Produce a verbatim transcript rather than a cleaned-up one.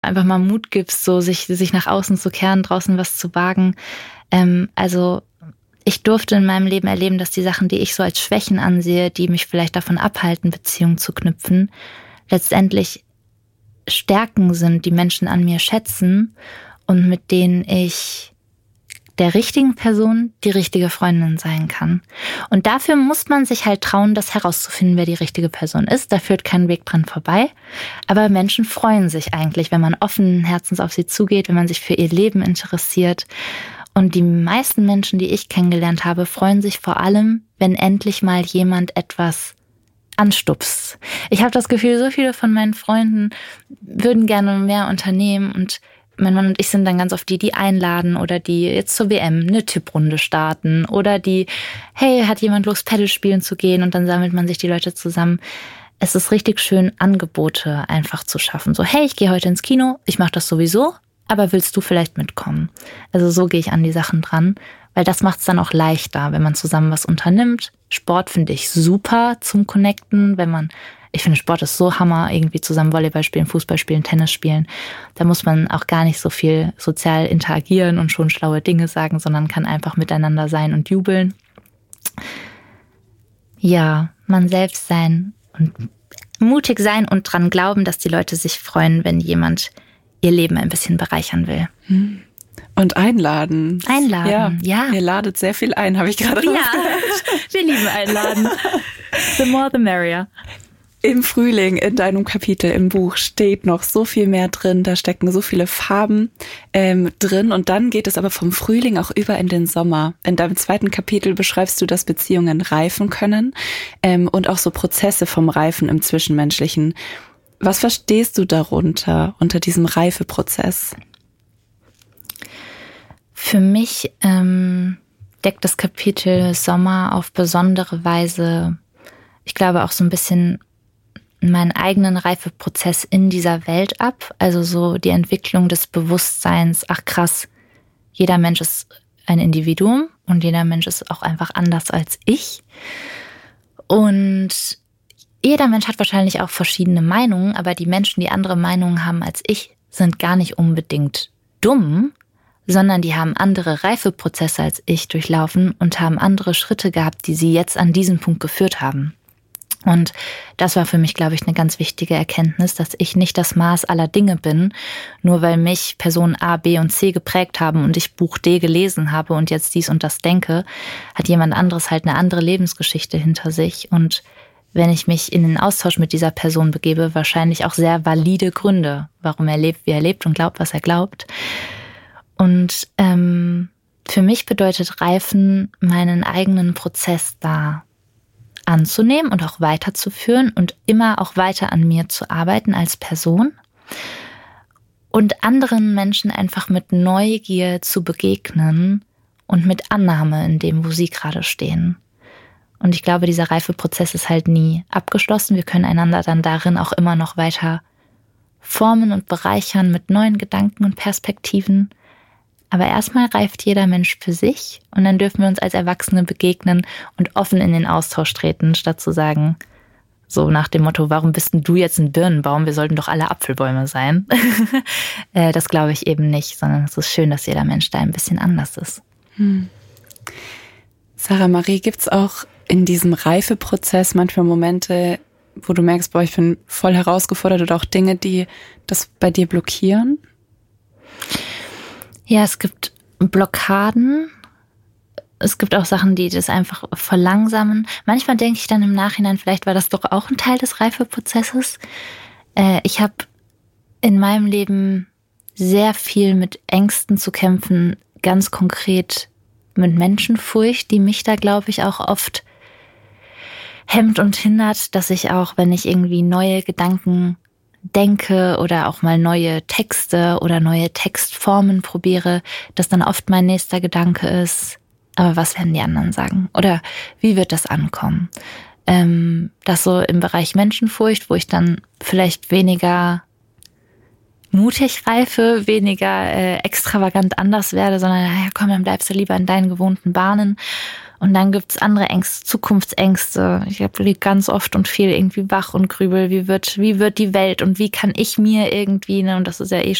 einfach mal Mut gibst, so sich, sich nach außen zu kehren, draußen was zu wagen. Ähm, also ich durfte in meinem Leben erleben, dass die Sachen, die ich so als Schwächen ansehe, die mich vielleicht davon abhalten, Beziehungen zu knüpfen, letztendlich Stärken sind, die Menschen an mir schätzen und mit denen ich der richtigen Person die richtige Freundin sein kann. Und dafür muss man sich halt trauen, das herauszufinden, wer die richtige Person ist. Da führt kein Weg dran vorbei. Aber Menschen freuen sich eigentlich, wenn man offenen Herzens auf sie zugeht, wenn man sich für ihr Leben interessiert. Und die meisten Menschen, die ich kennengelernt habe, freuen sich vor allem, wenn endlich mal jemand etwas anstupst. Ich habe das Gefühl, so viele von meinen Freunden würden gerne mehr unternehmen und mein Mann und ich sind dann ganz oft die, die einladen oder die jetzt zur W M eine Tipprunde starten oder die, hey, hat jemand Lust, Paddle spielen zu gehen und dann sammelt man sich die Leute zusammen. Es ist richtig schön, Angebote einfach zu schaffen. So, hey, ich gehe heute ins Kino, ich mache das sowieso, aber willst du vielleicht mitkommen? Also so gehe ich an die Sachen dran, weil das macht es dann auch leichter, wenn man zusammen was unternimmt. Sport finde ich super zum Connecten, wenn man Ich finde, Sport ist so Hammer, irgendwie zusammen Volleyball spielen, Fußball spielen, Tennis spielen. Da muss man auch gar nicht so viel sozial interagieren und schon schlaue Dinge sagen, sondern kann einfach miteinander sein und jubeln. Ja, man selbst sein und mutig sein und dran glauben, dass die Leute sich freuen, wenn jemand ihr Leben ein bisschen bereichern will. Und einladen. Einladen, ja. ja. Ihr ladet sehr viel ein, habe ich gerade Ja, rausgehört. wir lieben einladen. The more the merrier. Im Frühling, in deinem Kapitel im Buch, steht noch so viel mehr drin. Da stecken so viele Farben ähm, drin. Und dann geht es aber vom Frühling auch über in den Sommer. In deinem zweiten Kapitel beschreibst du, dass Beziehungen reifen können ähm, und auch so Prozesse vom Reifen im Zwischenmenschlichen. Was verstehst du darunter, unter diesem Reifeprozess? Für mich ähm, deckt das Kapitel Sommer auf besondere Weise, ich glaube auch so ein bisschen meinen eigenen Reifeprozess in dieser Welt ab. Also so die Entwicklung des Bewusstseins, ach krass, jeder Mensch ist ein Individuum und jeder Mensch ist auch einfach anders als ich. Und jeder Mensch hat wahrscheinlich auch verschiedene Meinungen, aber die Menschen, die andere Meinungen haben als ich, sind gar nicht unbedingt dumm, sondern die haben andere Reifeprozesse als ich durchlaufen und haben andere Schritte gehabt, die sie jetzt an diesen Punkt geführt haben. Und das war für mich, glaube ich, eine ganz wichtige Erkenntnis, dass ich nicht das Maß aller Dinge bin, nur weil mich Personen A, B und C geprägt haben und ich Buch D gelesen habe und jetzt dies und das denke, hat jemand anderes halt eine andere Lebensgeschichte hinter sich. Und wenn ich mich in den Austausch mit dieser Person begebe, wahrscheinlich auch sehr valide Gründe, warum er lebt, wie er lebt und glaubt, was er glaubt. Und ähm, für mich bedeutet Reifen, meinen eigenen Prozess da anzunehmen und auch weiterzuführen und immer auch weiter an mir zu arbeiten als Person und anderen Menschen einfach mit Neugier zu begegnen und mit Annahme in dem, wo sie gerade stehen. Und ich glaube, dieser Reifeprozess ist halt nie abgeschlossen. Wir können einander dann darin auch immer noch weiter formen und bereichern mit neuen Gedanken und Perspektiven. Aber erstmal reift jeder Mensch für sich und dann dürfen wir uns als Erwachsene begegnen und offen in den Austausch treten, statt zu sagen, so nach dem Motto, warum bist denn du jetzt ein Birnenbaum? Wir sollten doch alle Apfelbäume sein. Das glaube ich eben nicht, sondern es ist schön, dass jeder Mensch da ein bisschen anders ist. Hm. Sarah Marie, gibt's auch in diesem Reifeprozess manchmal Momente, wo du merkst, boah, ich bin voll herausgefordert oder auch Dinge, die das bei dir blockieren? Ja, es gibt Blockaden. Es gibt auch Sachen, die das einfach verlangsamen. Manchmal denke ich dann im Nachhinein, vielleicht war das doch auch ein Teil des Reifeprozesses. Ich habe in meinem Leben sehr viel mit Ängsten zu kämpfen, ganz konkret mit Menschenfurcht, die mich da, glaube ich, auch oft hemmt und hindert, dass ich auch, wenn ich irgendwie neue Gedanken denke oder auch mal neue Texte oder neue Textformen probiere, dass dann oft mein nächster Gedanke ist, aber was werden die anderen sagen? Oder wie wird das ankommen? Ähm, das so im Bereich Menschenfurcht, wo ich dann vielleicht weniger mutig reife, weniger äh, extravagant anders werde, sondern naja, komm, dann bleibst du lieber in deinen gewohnten Bahnen. Und dann gibt's andere Ängste, Zukunftsängste. Ich liege ganz oft und viel irgendwie wach und grübel, wie wird, wie wird die Welt und wie kann ich mir irgendwie, ne, und das ist ja eh